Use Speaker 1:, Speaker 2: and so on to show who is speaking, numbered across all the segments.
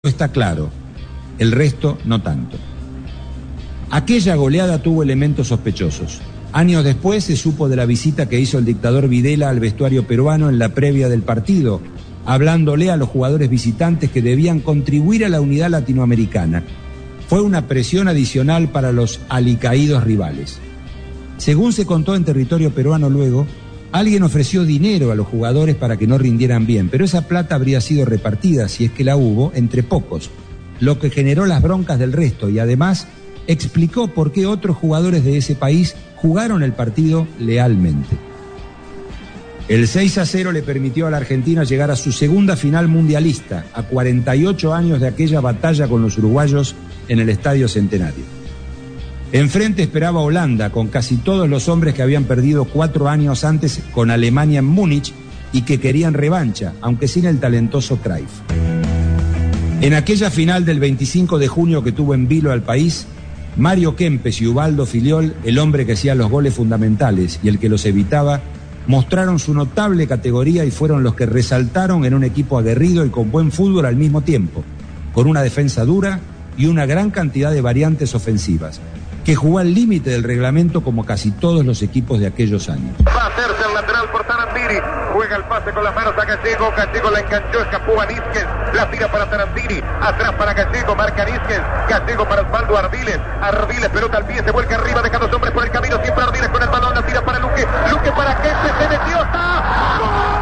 Speaker 1: está claro, el resto no tanto. Aquella goleada tuvo elementos sospechosos. Años después se supo de la visita que hizo el dictador Videla al vestuario peruano en la previa del partido, hablándole a los jugadores visitantes que debían contribuir a la unidad latinoamericana. Fue una presión adicional para los alicaídos rivales. Según se contó en territorio peruano luego, alguien ofreció dinero a los jugadores para que no rindieran bien, pero esa plata habría sido repartida, si es que la hubo, entre pocos, lo que generó las broncas del resto y además explicó por qué otros jugadores de ese país jugaron el partido lealmente. El 6-0 le permitió a la Argentina llegar a su segunda final mundialista, a 48 años de aquella batalla con los uruguayos en el Estadio Centenario. Enfrente esperaba Holanda, con casi todos los hombres que habían perdido 4 años antes con Alemania en Múnich y que querían revancha, aunque sin el talentoso Cruyff. En aquella final del 25 de junio que tuvo en vilo al país, Mario Kempes y Ubaldo Filiol, el hombre que hacía los goles fundamentales y el que los evitaba, mostraron su notable categoría y fueron los que resaltaron en un equipo aguerrido y con buen fútbol al mismo tiempo, con una defensa dura y una gran cantidad de variantes ofensivas, que jugó al límite del reglamento como casi todos los equipos de aquellos años.
Speaker 2: Va a hacerse el lateral por Tarantini, juega el pase con las manos a Gallego, Gallego la enganchó, escapó a Nísquez, la tira para Tarantini, atrás para Gallego, marca Nísquez, Gallego para Osvaldo Ardiles, Ardiles pelota al pie, se vuelca arriba, deja dos hombres por el camino, siempre Ardiles con el balón, la tira para Luque, Luque para Kempes, se metió, está, ¡gol!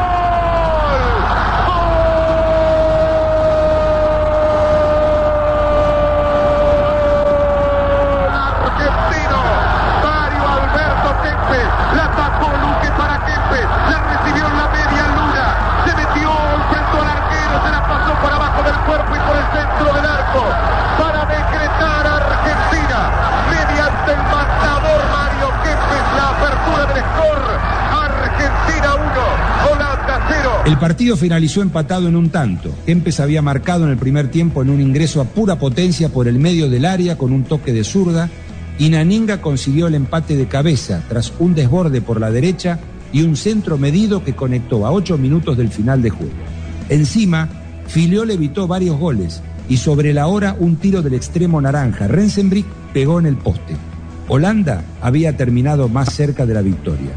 Speaker 1: El partido finalizó empatado en un tanto. Kempes había marcado en el primer tiempo en un ingreso a pura potencia por el medio del área con un toque de zurda y Naninga consiguió el empate de cabeza tras un desborde por la derecha y un centro medido que conectó a 8 minutos del final de juego. Encima, Filiol evitó varios goles y sobre la hora un tiro del extremo naranja. Rensenbrink pegó en el poste. Holanda había terminado más cerca de la victoria.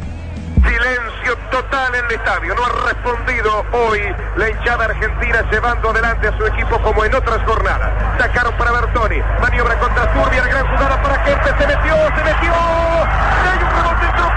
Speaker 2: Total en el estadio, no ha respondido hoy la hinchada argentina llevando adelante a su equipo como en otras jornadas. Sacaron para Bertoni, maniobra contra Turbia, la gran jugada para Kempes, se metió, hay un